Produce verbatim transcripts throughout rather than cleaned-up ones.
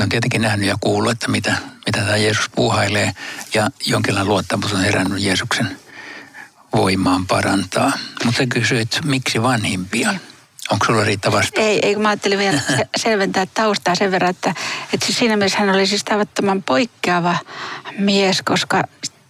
se on tietenkin nähnyt ja kuullut, että mitä, mitä tämä Jeesus puuhailee. Ja jonkinlainen luottamus on herännyt Jeesuksen voimaan parantaa. Mutta sä kysyit, miksi vanhimpia? Onko sulla riittävästi? Ei, ei kun mä ajattelin vielä selventää taustaa sen verran, että, että siis siinä mielessä hän oli siis tavattoman poikkeava mies, koska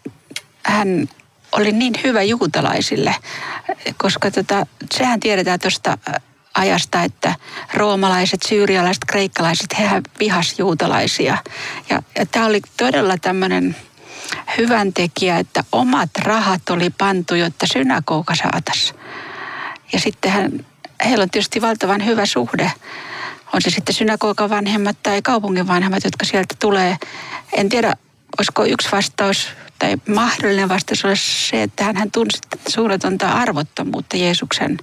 hän oli niin hyvä juutalaisille, koska tota, sehän tiedetään tuosta ajasta, että roomalaiset, syyrialaiset, kreikkalaiset, hehän vihas juutalaisia. Ja, ja tämä oli todella tämmöinen hyvän tekijä, että omat rahat oli pantu, jotta synagoga saataisiin. Ja sitten hän, heillä on tietysti valtavan hyvä suhde. On se sitten synagogan vanhemmat tai kaupungin vanhemmat, jotka sieltä tulee. En tiedä, olisiko yksi vastaus tai mahdollinen vastaus olisi se, että hän tunsi suunnatonta arvottomuutta Jeesuksen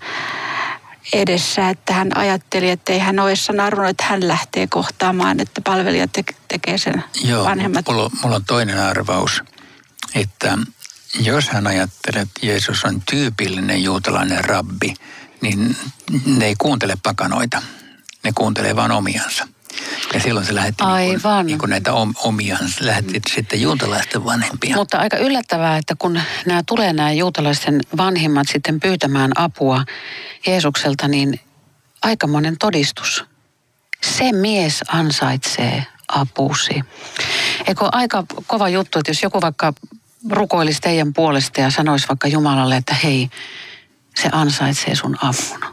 edessä, että hän ajatteli, että ei hän ole edes arvonnut, että hän lähtee kohtaamaan, että palvelija te- tekee sen Joo, vanhemmat. Mulla, mulla on toinen arvaus, että jos hän ajattelee, että Jeesus on tyypillinen juutalainen rabbi, niin ne ei kuuntele pakanoita, ne kuuntelee vaan omiansa. Ja silloin se lähetti niin kuin, niin kuin näitä omiaan, se lähetti sitten juutalaisten vanhempia. Mutta aika yllättävää, että kun nämä tulee nämä juutalaisten vanhimmat sitten pyytämään apua Jeesukselta, niin aikamoinen todistus. Se mies ansaitsee apusi. Eikö ole aika kova juttu, että jos joku vaikka rukoilisi teidän puolesta ja sanoisi vaikka Jumalalle, että hei, se ansaitsee sun avun.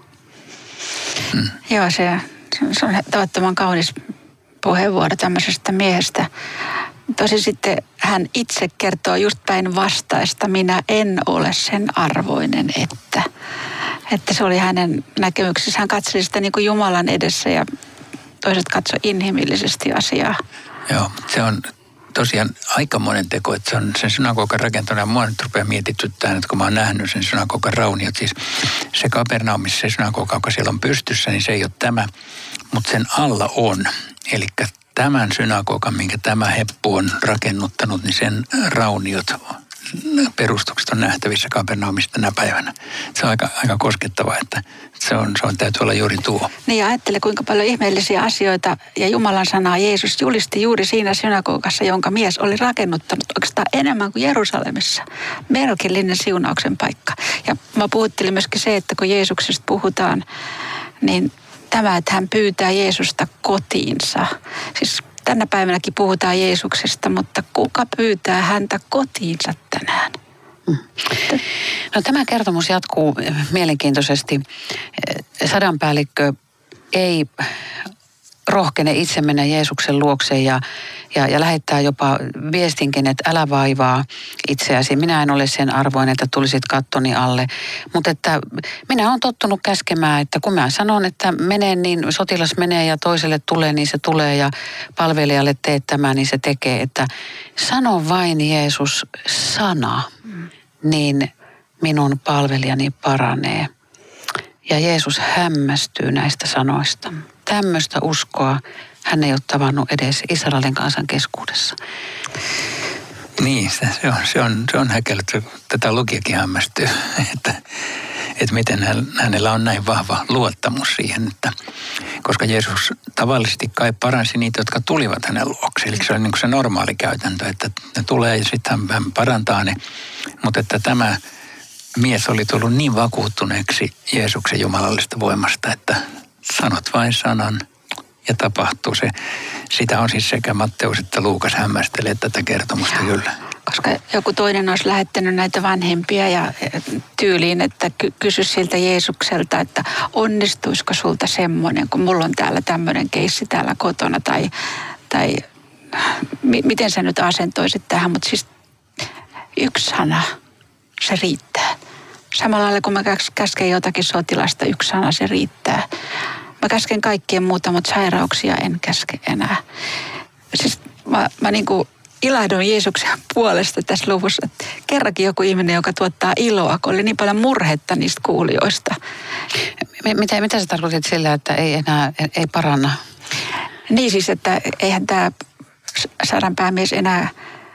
Hmm. Joo, se... Se on tavattoman kaunis puheenvuoro tämmöisestä miehestä. Tosin sitten hän itse kertoo just päinvastaista. Minä en ole sen arvoinen, että, että se oli hänen näkemyksensä. Hän katseli sitä niin kuin Jumalan edessä ja toiset katsoi inhimillisesti asiaa. Joo, se on tosiaan aikamoinen teko, että se on sen synagogan rakentanut. Ja mua nyt rupeaa mietityttämään, että kun mä oon nähnyt sen synagogan rauniot, siis se Kapernaumissa se synagoga, joka siellä on pystyssä, niin se ei ole tämä, mutta sen alla on. Eli tämän synagogan, minkä tämä heppu on rakennuttanut, niin sen rauniot, perustukset on nähtävissä Kapernaumissa tänä päivänä. Se on aika, aika koskettavaa, että se on, se on täytyy olla juuri tuo. Niin ja ajattele, kuinka paljon ihmeellisiä asioita ja Jumalan sanaa Jeesus julisti juuri siinä synagogassa, jonka mies oli rakennuttanut oikeastaan enemmän kuin Jerusalemissa. Merkillinen siunauksen paikka. Ja mä puhuttelin myöskin se, että kun Jeesuksesta puhutaan, niin tämä, että hän pyytää Jeesusta kotiinsa. Siis tänä päivänäkin puhutaan Jeesuksesta, mutta kuka pyytää häntä kotiinsa tänään? No, tämä kertomus jatkuu mielenkiintoisesti. Sadanpäällikkö ei rohkene itse mennä Jeesuksen luokse ja, ja, ja lähettää jopa viestinkin, että älä vaivaa itseäsi. Minä en ole sen arvoinen, että tulisit kattoni alle. Mutta että minä olen tottunut käskemään, että kun mä sanon, että menee, niin sotilas menee ja toiselle tulee, niin se tulee ja palvelijalle teet tämä, niin se tekee. Että sano vain Jeesus sana, niin minun palvelijani paranee. Ja Jeesus hämmästyy näistä sanoista. Tämmöistä uskoa hän ei ole tavannut edes Israelin kansan keskuudessa. Niin, se on, se on, se on häkellyt. Tätä lukijakin hämmästyy, että, että miten hänellä on näin vahva luottamus siihen, että koska Jeesus tavallisesti kai paransi niitä, jotka tulivat hänen luokse. Eli se on niin kuin se normaali käytäntö, että ne tulee ja sitten hän parantaa ne. Mutta että tämä mies oli tullut niin vakuuttuneeksi Jeesuksen jumalallisesta voimasta, että sanot vain sanan ja tapahtuu se. Sitä on siis sekä Matteus että Luukas hämmästelee tätä kertomusta kyllä. Koska joku toinen olisi lähettänyt näitä vanhempia ja tyyliin, että ky- kysy siltä Jeesukselta, että onnistuisiko sulta semmoinen, kun mulla on täällä tämmöinen keissi täällä kotona tai, tai mi- miten sä nyt asentoisit tähän, mutta siis yksi sana, se riittää. Samalla lailla kun mä käsken jotakin sotilasta, yksi sana, se riittää. Mä käsken kaikkien muuta, mutta sairauksia en käske enää. Siis mä, mä niin kuin ilahdun Jeesuksen puolesta tässä luvussa. Että kerrankin joku ihminen, joka tuottaa iloa, kun oli niin paljon murhetta niistä kuulijoista. Mitä, mitä sä tarkoitit sillä, että ei enää, ei paranna? Niin siis, että eihän tämä sadanpäämies enää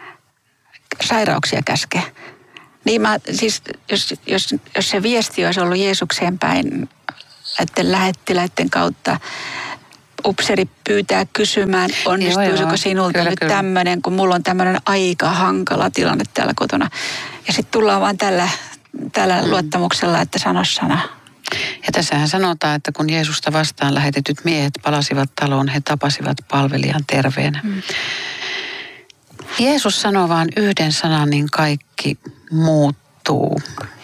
sairauksia käske. Niin mä, siis jos, jos, jos se viesti olisi ollut Jeesukseen päin, että lähettiläiden kautta upseri pyytää kysymään, onnistuisiko sinulta kyllä, nyt tämmöinen, kun mulla on tämmöinen aika hankala tilanne täällä kotona. Ja sitten tullaan vaan tällä, tällä mm. luottamuksella, että sano sana. Ja tässähän sanotaan, että kun Jeesusta vastaan lähetetyt miehet palasivat taloon, he tapasivat palvelijan terveenä. Mm. Jeesus sanoo vaan yhden sanan, niin kaikki muuttuu.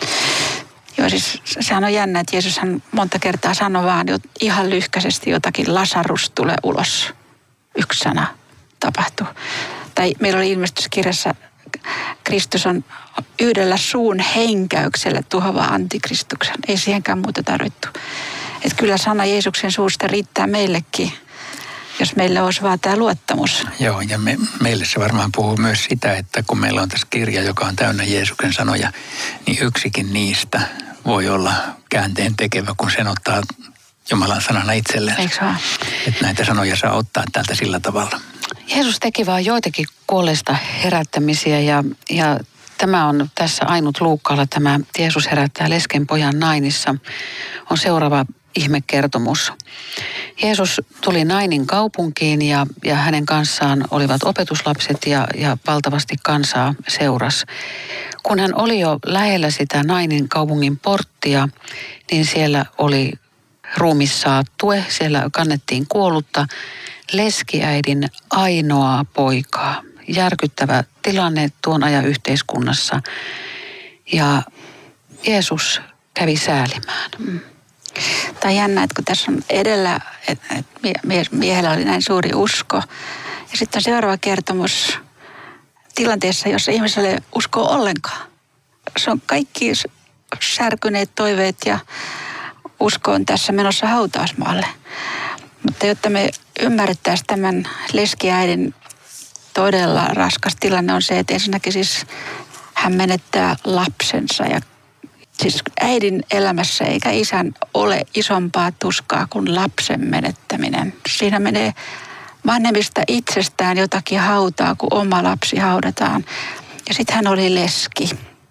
Joo, siis sehän on jännä, että Jeesushan monta kertaa sanoi vaan ihan lyhkäisesti jotakin, Lasarus tulee ulos. Yksi sana tapahtuu. Tai meillä oli ilmestyskirjassa, Kristus on yhdellä suun henkäyksellä tuhova antikristuksen. Ei siihenkään muuta tarvittu. Että kyllä sana Jeesuksen suusta riittää meillekin, jos meillä olisi vaan tämä luottamus. Joo, ja me, meille se varmaan puhuu myös sitä, että kun meillä on tässä kirja, joka on täynnä Jeesuksen sanoja, niin yksikin niistä voi olla käänteen tekevä, kun sen ottaa Jumalan sanana itselleen. Eikö vaan? Että näitä sanoja saa ottaa täältä sillä tavalla. Jeesus teki vaan joitakin kuolleista herättämisiä ja, ja tämä on tässä ainut Luukkaalla, tämä Jeesus herättää lesken pojan Nainissa, on seuraava ihmekertomus. Jeesus tuli Nainin kaupunkiin ja, ja hänen kanssaan olivat opetuslapset ja, ja valtavasti kansaa seuras. Kun hän oli jo lähellä sitä Nainin kaupungin porttia, niin siellä oli ruumissaattue, siellä kannettiin kuollutta leskiäidin ainoaa poikaa. Järkyttävä tilanne tuon ajan yhteiskunnassa ja Jeesus kävi säälimään. Mm. Tämä on jännä, että kun tässä on edellä, että miehellä oli näin suuri usko. Ja sitten on seuraava kertomus tilanteessa, jossa ihmisellä ei usko ollenkaan. Se on kaikki särkyneet toiveet ja usko on tässä menossa hautausmaalle. Mutta jotta me ymmärrettäisiin tämän leskiäidin todella raskas tilanne on se, että ensinnäkin siis hän menettää lapsensa ja siis äidin elämässä eikä isän ole isompaa tuskaa kuin lapsen menettäminen. Siinä menee vanhemmista itsestään jotakin hautaa, kun oma lapsi haudataan. Ja sitten hän oli leski.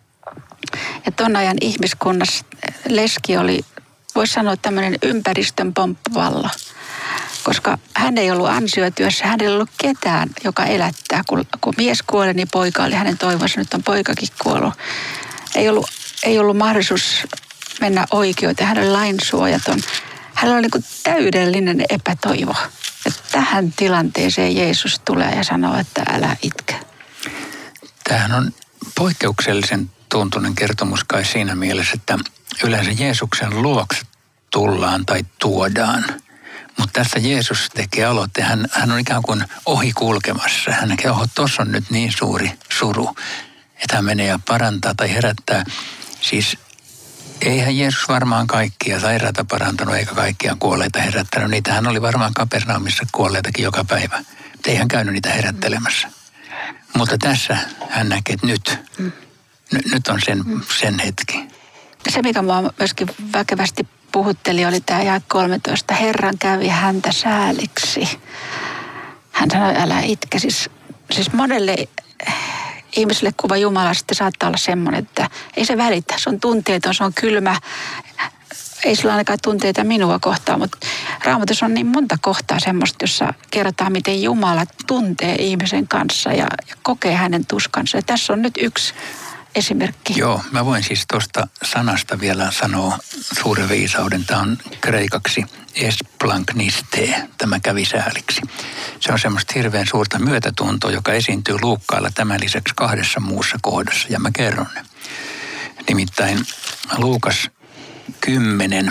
Ja ton ajan ihmiskunnassa leski oli, voisi sanoa, tämmöinen ympäristön pomppuvallo. Koska hän ei ollut ansiotyössä, hän ei ollut ketään, joka elättää. Kun, kun mies kuoli, niin poika oli hänen toivonsa, nyt on poikakin kuollut. Ei ollut Ei ollut mahdollisuus mennä oikeuteen. Hän oli lainsuojaton. Hänellä oli niin kuin täydellinen epätoivo. Ja tähän tilanteeseen Jeesus tulee ja sanoo, että älä itke. Tämähän on poikkeuksellisen tuntunen kertomus kai siinä mielessä, että yleensä Jeesuksen luokse tullaan tai tuodaan. Mutta tässä Jeesus tekee aloitteen. Hän, hän on ikään kuin ohi kulkemassa. Hän näkee, oho, tuossa on nyt niin suuri suru, että hän menee ja parantaa tai herättää. Siis eihän Jeesus varmaan kaikkia sairaita parantanut eikä kaikkia kuolleita herättänyt. Niitähän oli varmaan Kapernaumissa kuolleitakin joka päivä. Mutta ei hän käynyt niitä herättelemässä. Mutta tässä hän näkee, että nyt, mm. n- nyt on sen, sen hetki. Se, mikä mua myöskin väkevästi puhutteli, oli tämä jae kolmetoista. Herran kävi häntä sääliksi. Hän sanoi, älä itke. Siis, siis monelle ihmiselle kuva Jumalasta saattaa olla semmoinen, että ei se välitä. Se on tunteeton, se on kylmä. Ei sillä ainakaan tunteita minua kohtaan, mutta Raamatussa on niin monta kohtaa semmoista, jossa kerrotaan, miten Jumala tuntee ihmisen kanssa ja, ja kokee hänen tuskansa. Ja tässä on nyt yksi esimerkki. Joo, mä voin siis tuosta sanasta vielä sanoa suuren viisauden. Tämä on kreikaksi esplankniste, tämä kävi sääliksi. Se on semmoista hirveän suurta myötätuntoa, joka esiintyy Luukkaalla tämän lisäksi kahdessa muussa kohdassa, ja mä kerron ne. Nimittäin Luukas kymmenen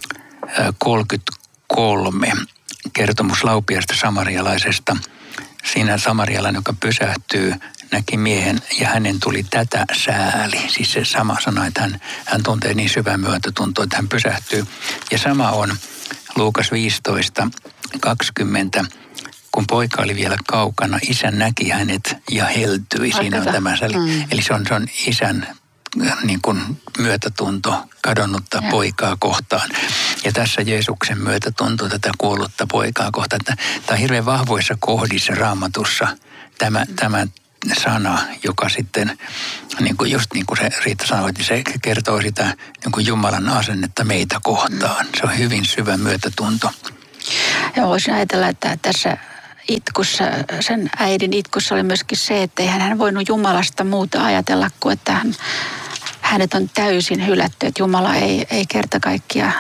kolmekymmentäkolme, kertomus laupiasta samarialaisesta. Siinä samarialainen, joka pysähtyy, näki miehen ja hänen tuli tätä sääli. Siis se sama sana, että hän, hän tuntee niin syvää myötätuntoa, että hän pysähtyy. Ja sama on Luukas viisitoista kaksikymmentä. Kun poika oli vielä kaukana, isä näki hänet ja heltyi. Siinä on tämä sääli. Mm. Eli se on, se on isän niin kuin myötätunto kadonnutta ja. poikaa kohtaan. Ja tässä Jeesuksen myötätunto tätä kuollutta poikaa kohtaan. Tämä on hirveän vahvoissa kohdissa Raamatussa tämä, tämä sana, joka sitten, niin kuin just niin kuin se Riitta sanoi, että se kertoo sitä niin kuin Jumalan asennetta meitä kohtaan. Se on hyvin syvä myötätunto. Ja voisin ajatella, että tässä itkussa, sen äidin itkussa oli myöskin se, että eihän hän voinut Jumalasta muuta ajatella kuin, että hän, hänet on täysin hylätty, että Jumala ei, ei kerta kaikkiaan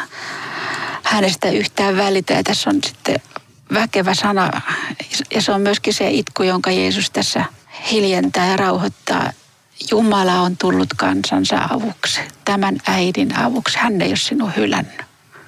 hänestä yhtään välitä. Ja tässä on sitten väkevä sana, ja se on myöskin se itku, jonka Jeesus tässä hiljentää ja rauhoittaa. Jumala on tullut kansansa avuksi, tämän äidin avuksi. Hän ei ole sinua hylännyt.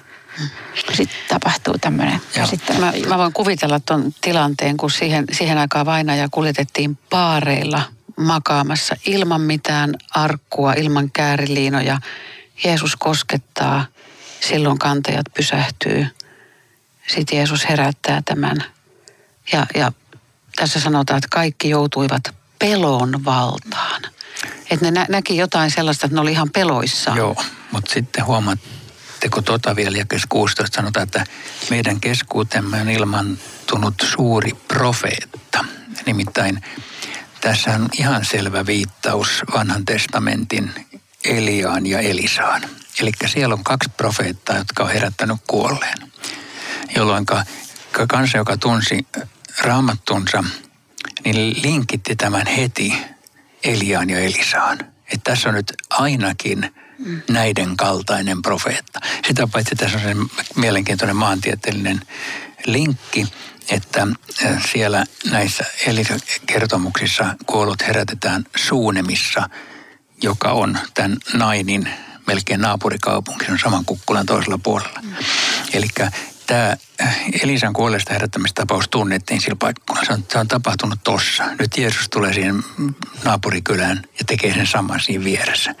Sitten tapahtuu tämmöinen käsittely. Mä, mä voin kuvitella tuon tilanteen, kun siihen, siihen aikaan vainaja kuljetettiin paareilla makaamassa ilman mitään arkkua, ilman kääriliinoja. Jeesus koskettaa, silloin kantajat pysähtyy. Sitten Jeesus herättää tämän. Ja, ja tässä sanotaan, että kaikki joutuivat pelon valtaan. Että ne nä- näki jotain sellaista, että ne oli ihan peloissaan. Joo, mutta sitten huomaatteko tuota vielä, jakeessa kuusitoista sanotaan, että meidän keskuutemme on ilmantunut suuri profeetta. Nimittäin tässä on ihan selvä viittaus vanhan testamentin Eliaan ja Elisaan. Eli siellä on kaksi profeettaa, jotka on herättänyt kuolleen. Jolloin kansa, joka tunsi raamattunsa, niin linkitti tämän heti Eliaan ja Elisaan. Että tässä on nyt ainakin näiden kaltainen profeetta. Sitä paitsi tässä on se mielenkiintoinen maantieteellinen linkki, että siellä näissä Elisa-kertomuksissa kuollut herätetään Suunemissa, joka on tämän Nainin melkein naapurikaupunki, se on saman kukkulan toisella puolella. Mm. Eli tämä Elisan kuolleesta herättämistapaus tunnettiin sillä paikalla. Se on, se on tapahtunut tossa. Nyt Jeesus tulee siihen naapurikylään ja tekee sen saman siinä vieressä.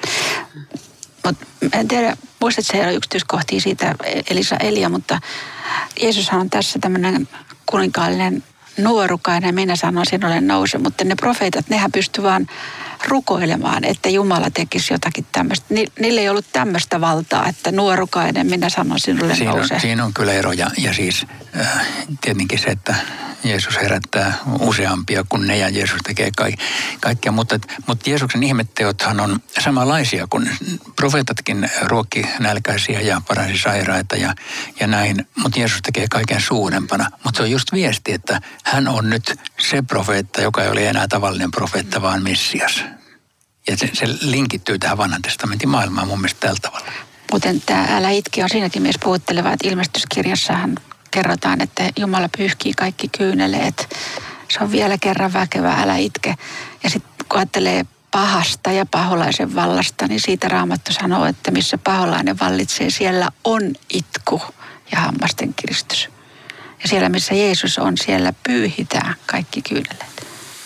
Mutta en tiedä, muistatko se yksityiskohtia siitä Elisa Elia, mutta Jeesushan on tässä tämmöinen kuninkaallinen nuorukainen, minä sanon sinulle nouse, mutta ne profeetat, nehän pysty vaan rukoilemaan, että Jumala tekisi jotakin tämmöistä. Niillä ei ollut tämmöistä valtaa, että nuorukainen, minä sanon sinulle siinä nouse. On, siinä on kyllä ero ja, ja siis äh, tietenkin se, että Jeesus herättää useampia kuin ne ja Jeesus tekee ka- kaikkea, mutta, mutta Jeesuksen ihmetteothan on samanlaisia kuin profeetatkin ruokki nälkäisiä ja paransi sairaita ja, ja näin, mutta Jeesus tekee kaiken suurempana. Mutta se on just viesti, että hän on nyt se profeetta, joka ei ole enää tavallinen profeetta, vaan Messias. Ja se, se linkittyy tähän vanhan testamentin maailmaan mun mielestä tällä tavalla. Muuten tämä Älä itke on siinäkin mielessä puhutteleva, että ilmestyskirjassahan kerrotaan, että Jumala pyyhkii kaikki kyyneleet. Se on vielä kerran väkevä, älä itke. Ja sitten kun ajattelee pahasta ja paholaisen vallasta, niin siitä Raamattu sanoo, että missä paholainen vallitsee, siellä on itku ja hammasten kiristys. Ja siellä, missä Jeesus on, siellä pyyhitään kaikki kyyneleet.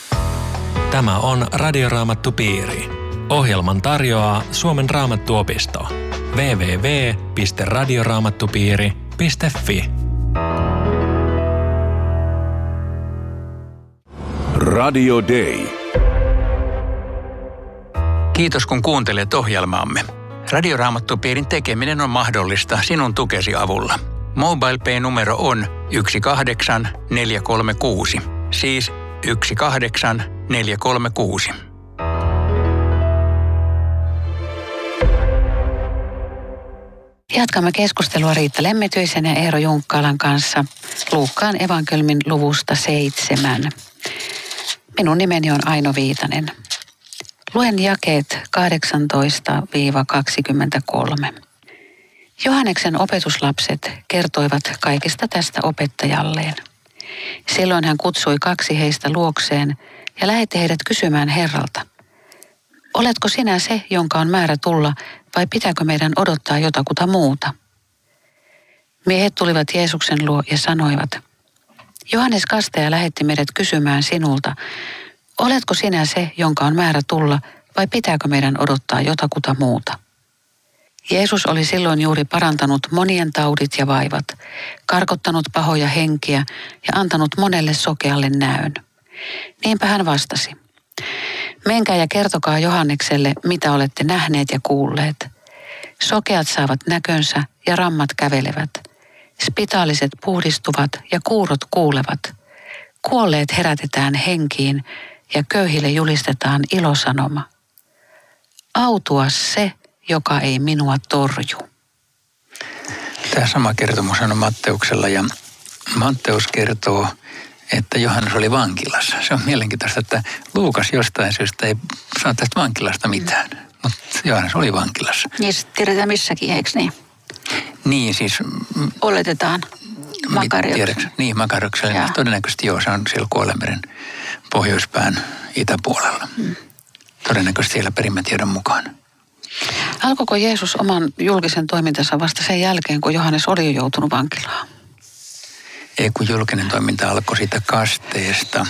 Tämä on Radioraamattupiiri. Ohjelman tarjoaa Suomen Raamattuopisto. double-u double-u double-u piste radioraamattupiiri piste fi. Radio Day. Kiitos kun kuuntelet ohjelmaamme. Radioraamattupiirin tekeminen on mahdollista sinun tukesi avulla. MobilePay-numero on yksi kahdeksan neljä kolme kuusi, siis yksi kahdeksan neljä kolme kuusi. Jatkamme keskustelua Riitta Lemmetyisen ja Eero Junkkaalan kanssa Luukkaan evankeliumin luvusta seitsemän. Minun nimeni on Aino Viitanen. Luen jakeet kahdeksantoista kaksikymmentäkolme. Johanneksen opetuslapset kertoivat kaikesta tästä opettajalleen. Silloin hän kutsui kaksi heistä luokseen ja lähetti heidät kysymään Herralta: oletko sinä se, jonka on määrä tulla, vai pitääkö meidän odottaa jotakuta muuta? Miehet tulivat Jeesuksen luo ja sanoivat: Johannes Kastaja lähetti meidät kysymään sinulta, oletko sinä se, jonka on määrä tulla, vai pitääkö meidän odottaa jotakuta muuta? Jeesus oli silloin juuri parantanut monien taudit ja vaivat, karkottanut pahoja henkiä ja antanut monelle sokealle näön. Niinpä hän vastasi: menkää ja kertokaa Johannekselle, mitä olette nähneet ja kuulleet. Sokeat saavat näkönsä ja rammat kävelevät. Spitaaliset puhdistuvat ja kuurot kuulevat. Kuolleet herätetään henkiin ja köyhille julistetaan ilosanoma. Autua se, joka ei minua torju. Tämä sama kertomus on Matteuksella ja Matteus kertoo, että Johannes oli vankilassa. Se on mielenkiintoista, että Luukas jostain syystä ei saa tästä vankilasta mitään, mutta Johannes oli vankilassa. Niin tiedetään missäkin, eikö niin? Niin siis... Oletetaan Makarioksen. Niin, Makarioksen. Todennäköisesti joo, se on siellä Kuolemeren pohjoispään itäpuolella. Hmm. Todennäköisesti siellä perimätiedon mukaan. Alkoiko Jeesus oman julkisen toimintansa vasta sen jälkeen, kun Johannes oli jo joutunut vankilaan? Ei, kun julkinen toiminta alkoi siitä kasteesta,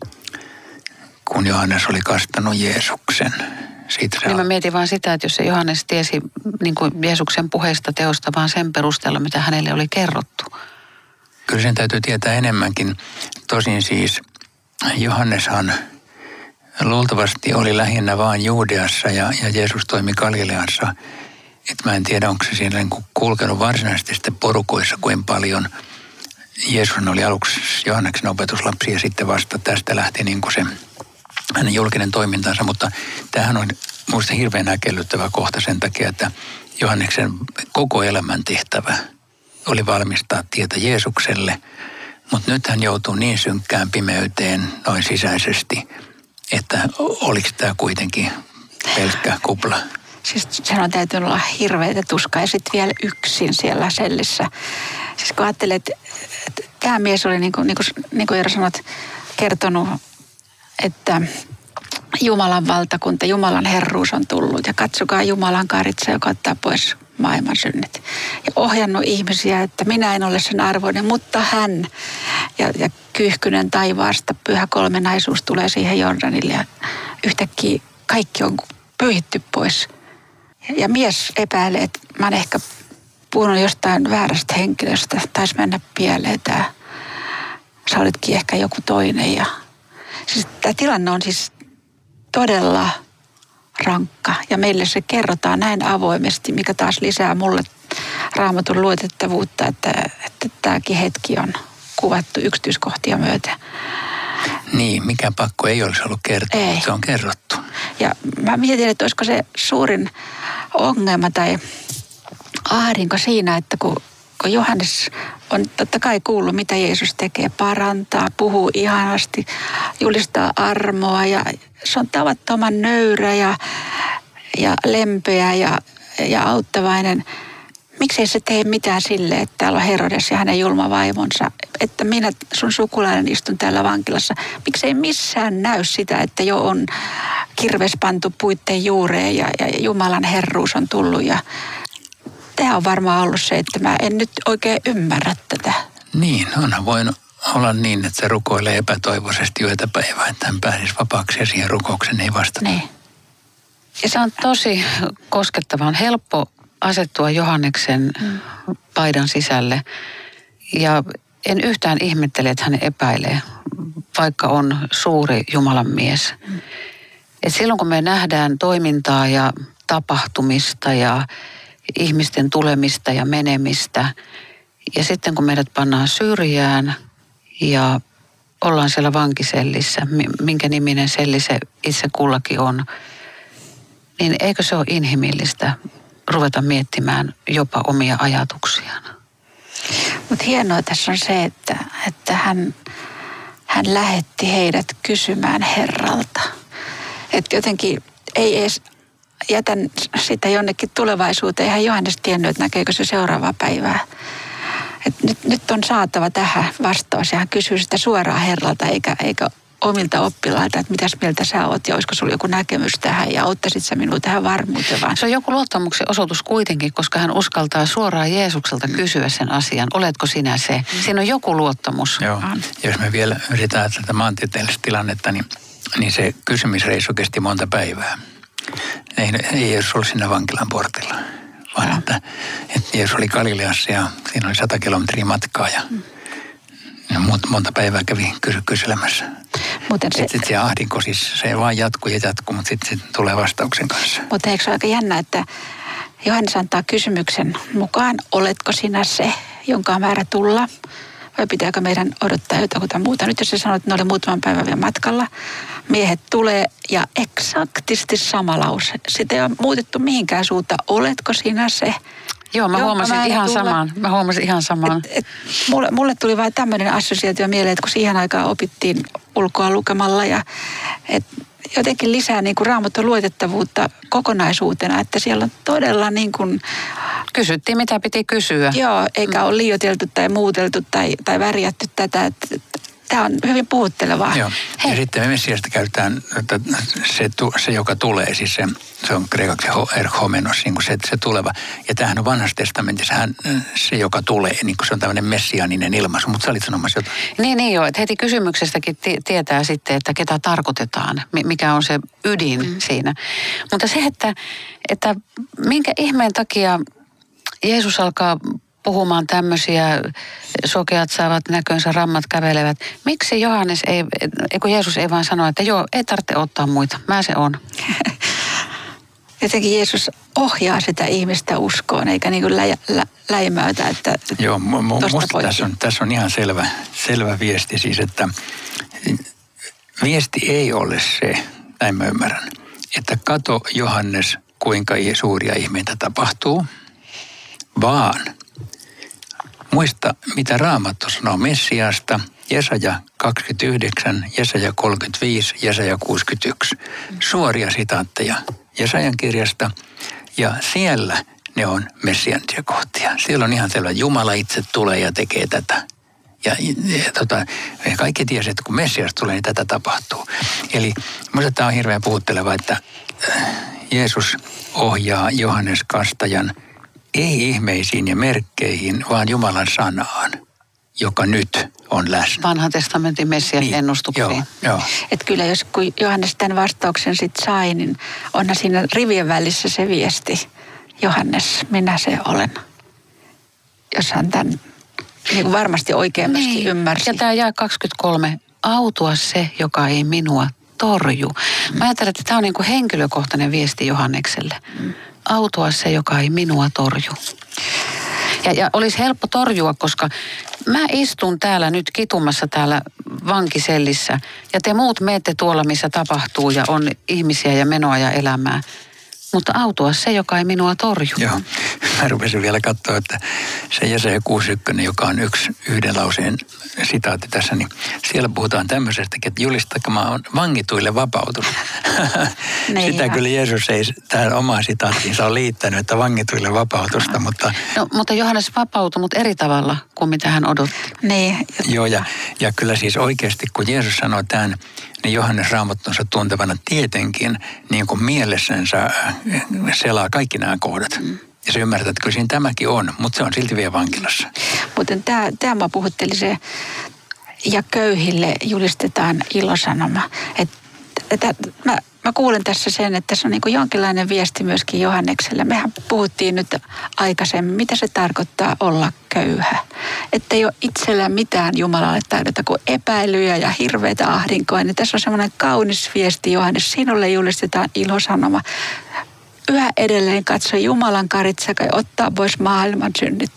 kun Johannes oli kastanut Jeesuksen. Siitä niin al- mä mietin vaan sitä, että jos se Johannes tiesi niin kuin Jeesuksen puheista teosta vaan sen perusteella, mitä hänelle oli kerrottu. Kyllä sen täytyy tietää enemmänkin. Tosin siis Johanneshan luultavasti oli lähinnä vaan Juudeassa ja, ja Jeesus toimi Galileassa. Että mä en tiedä, onko se siinä niin kulkenut varsinaisesti sitten porukoissa kuin paljon. Jeesus oli aluksi Johanneksen opetuslapsi ja sitten vasta tästä lähti niin kuin se hänen julkinen toimintansa. Mutta tämähän on minusta hirveän äkellyttävä kohta sen takia, että Johanneksen koko elämän tehtävä oli valmistaa tietä Jeesukselle. Mutta nyt hän joutuu niin synkkään pimeyteen noin sisäisesti, että oliko tämä kuitenkin pelkkä kupla? Siis sen on täytynyt olla hirveitä tuskaa ja sitten vielä yksin siellä sellissä. Siis kun ajattelet, että tämä mies oli niin kuin, niin kuin, niin kuin Eero sanot, kertonut, että Jumalan valtakunta, Jumalan herruus on tullut ja katsokaa Jumalan karitsa, joka ottaa pois maailman synnit. Ja ohjannut ihmisiä, että minä en ole sen arvoinen, mutta hän ja, ja kyyhkynen taivaasta, pyhä kolmenaisuus tulee siihen Jordanille ja yhtäkkiä kaikki on pyyhitty pois. Ja, ja mies epäilee, että mä oon ehkä puhunut jostain väärästä henkilöstä, taisi mennä pieleen tää. Sä olitkin ehkä joku toinen. Ja siis tämä tilanne on siis todella rankka ja meille se kerrotaan näin avoimesti, mikä taas lisää mulle Raamatun luotettavuutta, että, että tämäkin hetki on kuvattu yksityiskohtia myöten. Niin, mikä pakko ei olisi ollut kertoa, ei. Se on kerrottu. Ja mä mietin, että olisiko se suurin ongelma tai ahdinko siinä, että kun, kun Johannes on totta kai kuullut, mitä Jeesus tekee, parantaa, puhuu ihanasti, julistaa armoa ja se on tavattoman nöyrä ja, ja lempeä ja, ja auttavainen. Miksei se tee mitään sille, että täällä on Herodes ja hänen julma vaimonsa, että minä sun sukulainen istun täällä vankilassa. Miksei missään näy sitä, että jo on kirves pantu puitteen juureen ja, ja Jumalan herruus on tullut. Ja tämä on varmaan ollut se, että mä en nyt oikein ymmärrä tätä. Niin, onhan voinut olla niin, että se rukoilee epätoivoisesti yötä päivää, että hän pääsisi vapaaksi ja siihen rukoukseen ei vastata. Niin. Ja se on tosi koskettava. On helppo asettua Johanneksen mm. paidan sisälle. Ja en yhtään ihmettele, että hän epäilee, vaikka on suuri Jumalan mies. Mm. Et silloin kun me nähdään toimintaa ja tapahtumista ja ihmisten tulemista ja menemistä, ja sitten kun meidät pannaan syrjään ja ollaan siellä vankisellissä, minkä niminen selli se itse kullakin on, niin eikö se ole inhimillistä ruveta miettimään jopa omia ajatuksiaan? Mutta hienoa tässä on se, että, että hän, hän lähetti heidät kysymään Herralta. Että jotenkin ei edes jätän sitä jonnekin tulevaisuuteen. Eihän Johannes tiennyt, että näkeekö se seuraavaa päivää. Et nyt, nyt on saatava tähän vastaus ja hän kysyy sitä suoraan Herralta eikä, eikä omilta oppilailta, että mitäs mieltä sä oot ja olisiko sulla joku näkemys tähän ja auttaisit sä minua tähän varmuuteen vaan. Se on joku luottamuksen osoitus kuitenkin, koska hän uskaltaa suoraan Jeesukselta kysyä sen asian. Oletko sinä se? Siinä on joku luottamus. Joo. Jos me vielä yritetään tätä maantieteellistä tilannetta, niin, niin se kysymisreissu kesti monta päivää. Ei, ei Jeesus ollut siinä vankilan portilla, vaan että, että Jeesus oli Galileassa ja siinä oli sata kilometriä matkaa ja mm. monta päivää kävi kysy- kyselemässä. Sitten sit se ahdinko siis, se vaan jatkuu ja jatkuu, mutta sitten se tulee vastauksen kanssa. Mutta eikö se ole aika jännä, että Johannes antaa kysymyksen mukaan, oletko sinä se, jonka on määrä tulla? Vai pitääkö meidän odottaa jotain muuta? Nyt jos sä sanoit, että ne oli muutaman päivän vielä matkalla, miehet tulee ja eksaktisti sama lause. Sitä ei ole muutettu mihinkään suuntaan. Oletko sinä se? Joo, mä Jonka huomasin mä ihan tulla. saman. Mä huomasin ihan saman. Et, et, mulle, mulle tuli vain tämmöinen assosiaatio mieleen, että kun siihen aikaan opittiin ulkoa lukemalla ja et jotenkin lisää niin kuin Raamatun luotettavuutta kokonaisuutena, että siellä on todella niin kuin, Kysyttiin, mitä piti kysyä. joo, eikä ole liioiteltu tai muuteltu tai, tai värjätty tätä. Tämä on hyvin puhuttelevaa. Joo. Hei. Ja sitten Messiasta käytetään, että se, se joka tulee, siis se, se on kreikaksi erhomenos, niin kuin se, se tuleva. Ja tämähän on vanhassa testamentissa hän, se, joka tulee, niin kuin se on tämmöinen messiaaninen ilmaisu. Mutta sä olit sanomassa jotain. Niin, niin joo, että heti kysymyksestäkin t- tietää sitten, että ketä tarkoitetaan, mikä on se ydin mm. siinä. Mutta se, että, että minkä ihmeen takia Jeesus alkaa puhumaan tämmöisiä, sokeat saavat näkönsä, rammat kävelevät. Miksi Johannes ei, kun Jeesus ei vaan sano, että joo, ei tarvitse ottaa muita, mä se on. Jotenkin Jeesus ohjaa sitä ihmistä uskoon, eikä niin kuin lä, lä, läimäytä, että Joo, mu, mu, tosta musta tässä on, tässä on ihan selvä, selvä viesti siis, että viesti ei ole se, näin mä ymmärrän, että kato Johannes, kuinka suuria ihmeitä tapahtuu, vaan muista, mitä Raamattu sanoo Messiasta, Jesaja kaksikymmentäyhdeksän, Jesaja kolmekymmentäviisi, Jesaja kuusikymmentäyksi. Suoria sitaatteja Jesajan kirjasta ja siellä ne on messianisia kohtia. Siellä on ihan selvä, Jumala itse tulee ja tekee tätä. Ja, ja, ja tota, kaikki tiesi, että kun Messias tulee, niin tätä tapahtuu. Eli minusta tämä on hirveän puhutteleva, että Jeesus ohjaa Johannes Kastajan ei ihmeisiin ja merkkeihin, vaan Jumalan sanaan, joka nyt on läsnä. Vanhan testamentin Messias Niin, ennustuksiin. joo, joo. että kyllä jos kun Johannes tämän vastauksen sitten sai, niin onhan siinä rivien välissä se viesti. Johannes, minä se olen. Jos hän tämän niin kuin varmasti oikein myöskin Niin. ymmärsi. Ja tämä jää kaksikymmentäkolme. Autua se, joka ei minua torju. Mm. Mä ajattelen, että tämä on niin kuin henkilökohtainen viesti Johannekselle. Mm. Autua se, joka ei minua torju. Ja, ja olisi helppo torjua, koska mä istun täällä nyt kitumassa täällä vankisellissä ja te muut meette tuolla, missä tapahtuu ja on ihmisiä ja menoa ja elämää. Mutta autua se, joka ei minua torju. Joo. Mä rupesin vielä katsoa, että se Jesaja kuusikymmentäyksi, joka on yksi yhden lauseen sitaatti tässä, niin siellä puhutaan tämmöisestäkin, että julistakaa on vangituille vapautunut. Niin, Sitä ihan. kyllä Jeesus ei tähän omaan sitaattiinsa ole liittänyt, että vangituille vapautusta, mutta... No, mutta Johannes vapautui, mutta eri tavalla kuin mitä hän odotti. Niin, Joo, ja, ja kyllä siis oikeasti, kun Jeesus sanoi tämän, niin Johannes Raamattunsa tuntevana tietenkin niin kuin mielessänsä selaa kaikki nämä kohdat. Mm. Ja se ymmärtää, että kyllä siinä tämäkin on, mutta se on silti vielä vankilassa. mutta tämä, tämä mä puhutteli se, ja köyhille julistetaan ilosanoma. Että, että mä, mä kuulen tässä sen, että se on niin kuin jonkinlainen viesti myöskin Johannekselle. Mehän puhuttiin nyt aikaisemmin, mitä se tarkoittaa olla köyhä. Että ei ole itsellä mitään Jumalalle taidota kuin epäilyjä ja hirveitä ahdinkoa. Niin tässä on semmoinen kaunis viesti Johannes. Sinulle julistetaan ilosanoma. Yhä edelleen katso Jumalan karitsa ja ottaa pois maailman synnit.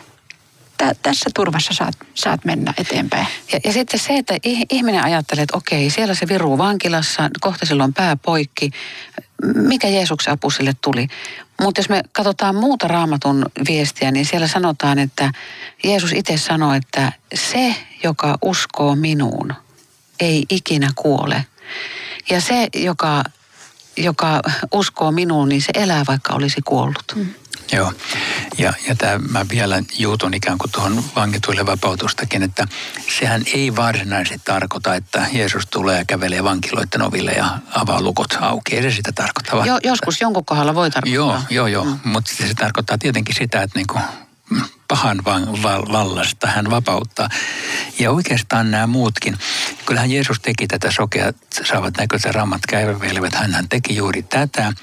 Tä, tässä turvassa saat, saat mennä eteenpäin. Ja, ja sitten se, että ihminen ajattelee, että okei, siellä se viruu vankilassa, kohta sillä on pää poikki. Mikä Jeesuksen apu sille tuli? Mutta jos me katsotaan muuta Raamatun viestiä, niin siellä sanotaan, että Jeesus itse sanoi, että se, joka uskoo minuun, ei ikinä kuole. Ja se, joka, joka uskoo minuun, niin se elää, vaikka olisi kuollut. Mm. Joo, ja, ja tämä mä vielä juutun ikään kuin tuohon vankituille vapautustakin, että sehän ei varsinaisesti tarkoita, että Jeesus tulee ja kävelee vankiloiden oville ja avaa lukot auki. Ei se sitä tarkoita. Jo, joskus jonkun kohdalla voi tarkoittaa. Joo, joo, joo. Mm. Mutta se tarkoittaa tietenkin sitä, että niinku pahan vallasta hän vapauttaa. Ja oikeastaan nämä muutkin. Kyllähän Jeesus teki tätä, sokeat saavat näkönsä, rammat kävelevät. Hän teki juuri tätä.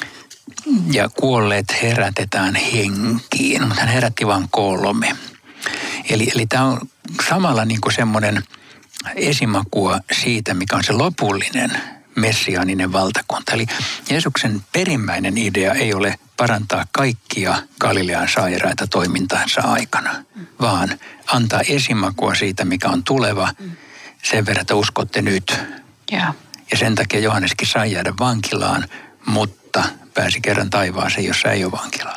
Ja kuolleet herätetään henkiin, mutta hän herätti vain kolme. Eli, eli tämä on samalla niin kuin semmoinen esimakua siitä, mikä on se lopullinen messiaaninen valtakunta. Eli Jeesuksen perimmäinen idea ei ole parantaa kaikkia Galilean sairaita toimintansa aikana, vaan antaa esimakua siitä, mikä on tuleva, sen verran, että uskotte nyt. Joo. Ja sen takia Johanneskin sai jäädä vankilaan, mutta pääsi kerran taivaaseen, jossa ei ole vankilaa.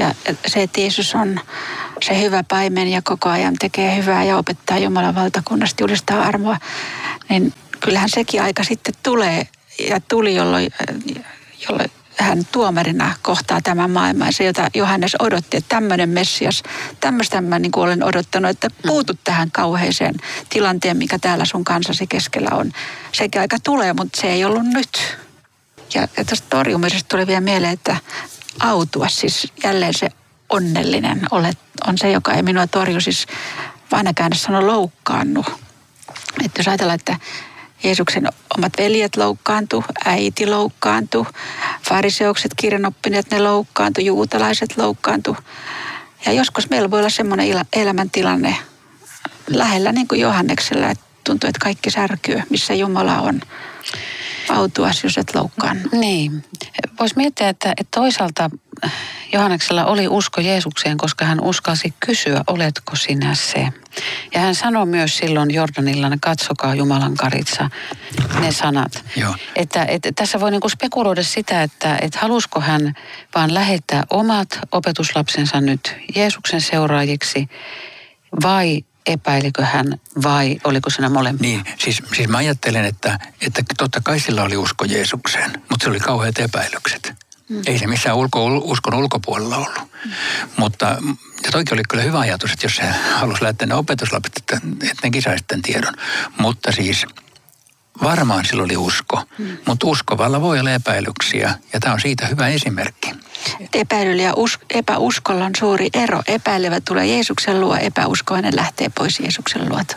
Ja se, että Jeesus on se hyvä paimen ja koko ajan tekee hyvää ja opettaa Jumalan valtakunnasta, julistaa armoa, niin kyllähän sekin aika sitten tulee ja tuli, jolloin, jolloin hän tuomarina kohtaa tämän maailman. Se, jota Johannes odotti, että tämmöinen Messias, tämmöistä mä niin kuin olen odottanut, että puutut tähän kauheeseen tilanteen, mikä täällä sun kansasi keskellä on. Sekin aika tulee, mutta se ei ollut nyt. Ja, ja tästä torjumisesta tuli vielä mieleen, että autua, siis jälleen se onnellinen olet, on se, joka ei minua torju, siis vanha käännös sanoo loukkaannu. Että jos ajatellaan, että Jeesuksen omat veljet loukkaantu, äiti loukkaantu, fariseukset, kirjanoppineet, ne loukkaantu, juutalaiset loukkaantu. Ja joskus meillä voi olla semmoinen elämäntilanne lähellä niin kuin Johanneksella, että tuntuu, että kaikki särkyy, missä Jumala on. Autuas, jos et loukkaannu. Niin. Voisi miettiä, että, että toisaalta Johanneksella oli usko Jeesukseen, koska hän uskalsi kysyä, oletko sinä se? Ja hän sanoi myös silloin Jordanilla, katsokaa Jumalan karitsa, ne sanat. Joo. Että, että tässä voi niinku spekuloida sitä, että, että halusko hän vaan lähettää omat opetuslapsensa nyt Jeesuksen seuraajiksi vai epäilikö hän vai oliko siinä molempia? Niin, siis, siis mä ajattelen, että, että totta kai sillä oli usko Jeesukseen, mutta se oli kauheat epäilykset. Mm. Ei se missään ulko, uskon ulkopuolella ollut. Mm. Mutta ja toikin oli kyllä hyvä ajatus, että jos se halusi lähteä ne opetuslapset, että, että nekin saisi tämän tiedon. Mutta siis varmaan sillä oli usko, mm. mutta uskovalla voi olla epäilyksiä ja tämä on siitä hyvä esimerkki. Epäilyllä ja us, epäuskolla on suuri ero. Epäilevä tulee Jeesuksen luo, epäuskoinen lähtee pois Jeesuksen luota.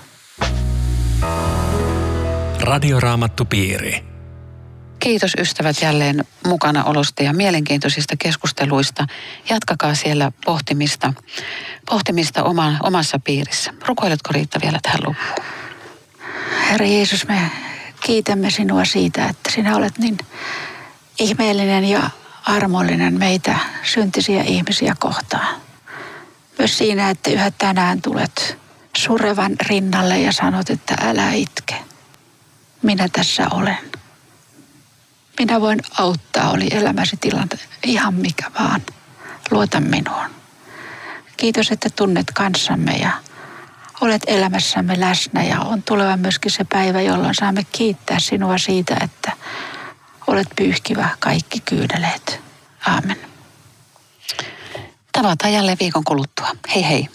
Radioraamattupiiri. Kiitos ystävät jälleen mukana olosta ja mielenkiintoisista keskusteluista. Jatkakaa siellä pohtimista, pohtimista oman, omassa piirissä. Rukoiletko Riitta vielä tähän loppuun? Herra Jeesus, me kiitämme sinua siitä, että sinä olet niin ihmeellinen ja armollinen meitä syntisiä ihmisiä kohtaan. Myös siinä, että yhä tänään tulet surevan rinnalle ja sanot, että älä itke. Minä tässä olen. Minä voin auttaa, oli elämäsi tilanne ihan mikä vaan. Luota minuun. Kiitos, että tunnet kanssamme ja olet elämässämme läsnä ja on tuleva myöskin se päivä, jolloin saamme kiittää sinua siitä, että olet pyyhkivä kaikki kyyneleet. Aamen. Tavataan jälleen viikon kuluttua. Hei hei.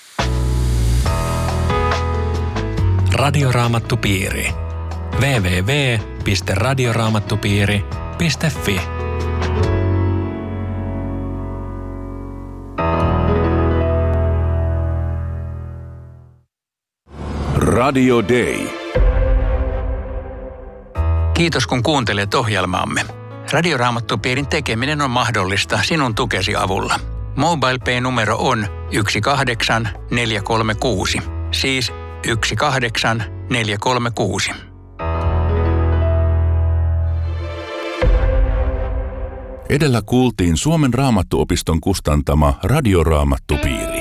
Radioraamattupiiri. double-u double-u double-u piste radioraamattupiiri piste fi Radio Day. Kiitos kun kuuntelet ohjelmaamme. Radioraamattupiirin tekeminen on mahdollista sinun tukesi avulla. MobilePay-numero on yksi kahdeksan neljä kolme kuusi, siis yksi kahdeksan neljä kolme kuusi. Edellä kuultiin Suomen Raamattuopiston kustantama Radioraamattupiiri.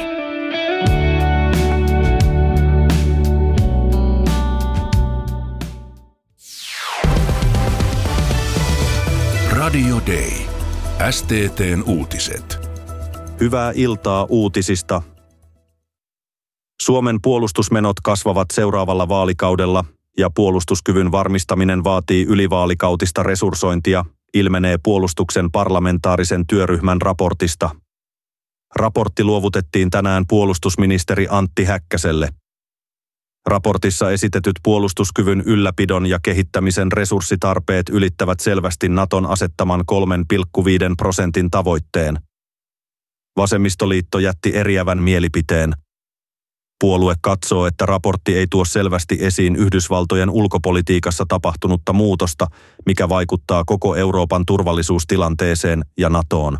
Radio Day. S T T:n uutiset. Hyvää iltaa uutisista. Suomen puolustusmenot kasvavat seuraavalla vaalikaudella ja puolustuskyvyn varmistaminen vaatii ylivaalikautista resurssointia, ilmenee puolustuksen parlamentaarisen työryhmän raportista. Raportti luovutettiin tänään puolustusministeri Antti Häkkäselle. Raportissa esitetyt puolustuskyvyn ylläpidon ja kehittämisen resurssitarpeet ylittävät selvästi Naton asettaman kolme pilkku viisi prosentin tavoitteen. Vasemmistoliitto jätti eriävän mielipiteen. Puolue katsoo, että raportti ei tuo selvästi esiin Yhdysvaltojen ulkopolitiikassa tapahtunutta muutosta, mikä vaikuttaa koko Euroopan turvallisuustilanteeseen ja NATOon.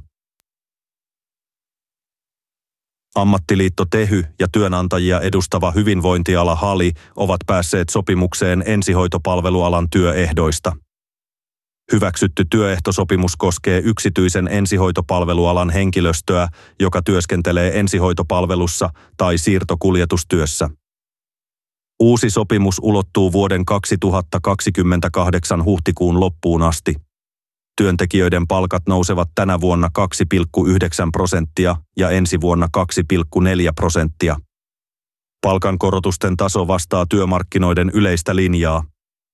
Ammattiliitto Tehy ja työnantajia edustava hyvinvointiala HALI ovat päässeet sopimukseen ensihoitopalvelualan työehdoista. Hyväksytty työehtosopimus koskee yksityisen ensihoitopalvelualan henkilöstöä, joka työskentelee ensihoitopalvelussa tai siirtokuljetustyössä. Uusi sopimus ulottuu vuoden kaksituhattakaksikymmentäkahdeksan huhtikuun loppuun asti. Työntekijöiden palkat nousevat tänä vuonna kaksi pilkku yhdeksän prosenttia ja ensi vuonna kaksi pilkku neljä prosenttia. Palkankorotusten taso vastaa työmarkkinoiden yleistä linjaa.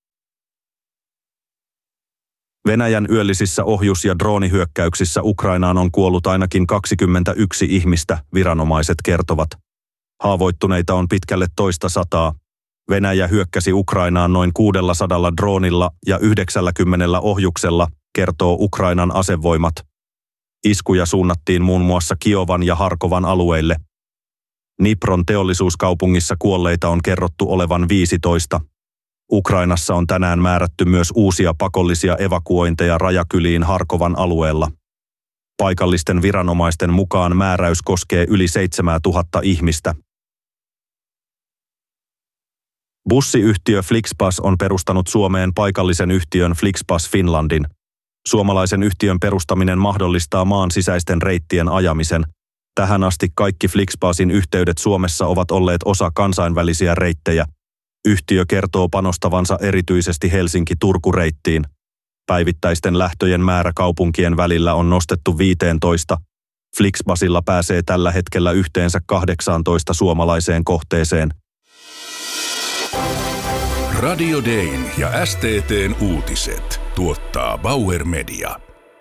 Venäjän yöllisissä ohjus- ja droonihyökkäyksissä Ukrainaan on kuollut ainakin kaksikymmentäyksi ihmistä, viranomaiset kertovat. Haavoittuneita on pitkälle toista sataa. Venäjä hyökkäsi Ukrainaan noin kuusisataa droonilla ja yhdeksänkymmentä ohjuksella, kertoo Ukrainan asevoimat. Iskuja suunnattiin muun muassa Kiovan ja Harkovan alueille. Dnipron teollisuuskaupungissa kuolleita on kerrottu olevan viisitoista. Ukrainassa on tänään määrätty myös uusia pakollisia evakuointeja rajakyliin Harkovan alueella. Paikallisten viranomaisten mukaan määräys koskee yli seitsemäntuhatta ihmistä. Bussiyhtiö Flixbus on perustanut Suomeen paikallisen yhtiön Flixbus Finlandin. Suomalaisen yhtiön perustaminen mahdollistaa maan sisäisten reittien ajamisen. Tähän asti kaikki Flixbusin yhteydet Suomessa ovat olleet osa kansainvälisiä reittejä. Yhtiö kertoo panostavansa erityisesti Helsinki-Turku-reittiin. Päivittäisten lähtöjen määrä kaupunkien välillä on nostettu viisitoista. Flixbusilla pääsee tällä hetkellä yhteensä kahdeksantoista suomalaiseen kohteeseen. Radio Dayn ja S T T:n uutiset tuottaa Bauer Media.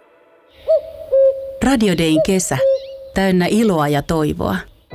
Radio Dayn kesä. Täynnä iloa ja toivoa.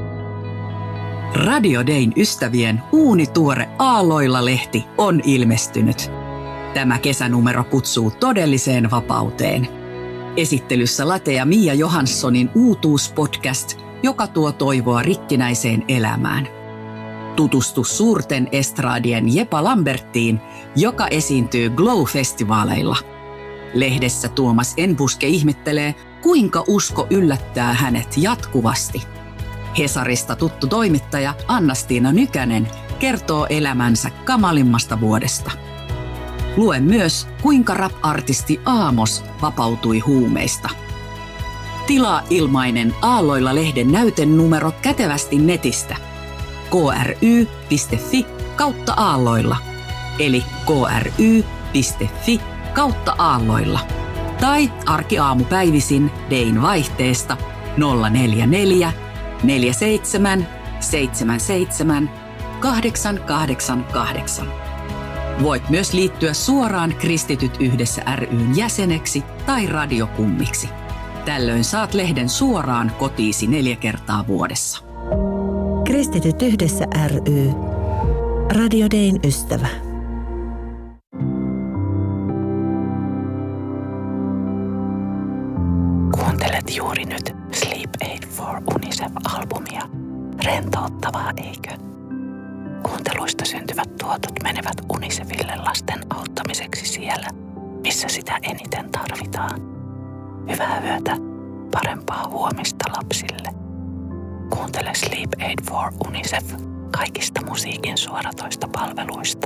Radio Dayn ystävien uunituore Aalloilla-lehti on ilmestynyt. Tämä kesänumero kutsuu todelliseen vapauteen. Esittelyssä Late ja Mia Johanssonin uutuuspodcast, joka tuo toivoa rikkinäiseen elämään. Tutustu suurten estradien Jepa Lambertiin, joka esiintyy Glow-festivaaleilla. Lehdessä Tuomas Enbuske ihmettelee, kuinka usko yllättää hänet jatkuvasti. Hesarista tuttu toimittaja Anna-Stiina Nykänen kertoo elämänsä kamalimmasta vuodesta. Lue myös, kuinka rap-artisti Aamos vapautui huumeista. Tilaa ilmainen Aalloilla-lehden näytenumero kätevästi netistä. kry.fi kautta aalloilla, eli kry.fi kautta aalloilla. Tai arkiaamupäivisin Dayn vaihteesta nolla neljä neljä neljä seitsemän seitsemän seitsemän kahdeksan kahdeksan kahdeksan. Voit myös liittyä suoraan Kristityt yhdessä ry:n jäseneksi tai radiokummiksi. Tällöin saat lehden suoraan kotiisi neljä kertaa vuodessa. Kristityt yhdessä ry. Radio Dayn ystävä. Kuuntelet juuri nyt Sleep Aid for UNICEF-albumia. Rentouttavaa, eikö? Kuunteluista syntyvät tuotot menevät UNICEFille lasten auttamiseksi siellä, missä sitä eniten tarvitaan. Hyvää yötä, parempaa huomista lapsille. Kuuntele Sleep Aid for UNICEF kaikista musiikin suoratoista palveluista.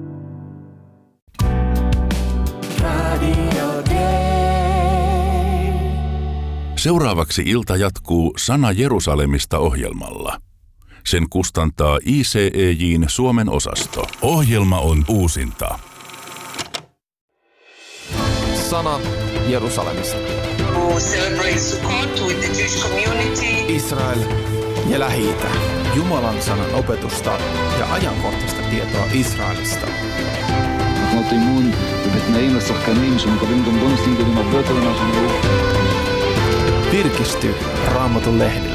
Radio Day. Seuraavaksi ilta jatkuu Sana Jerusalemista -ohjelmalla. Sen kustantaa I C E J:n Suomen osasto. Ohjelma on uusinta. Sana Jerusalemista. Israel ja Lähi-itä. Jumalan sanan opetusta ja ajankohtaista tietoa Israelista. Virkisty Raamatun lehdillä.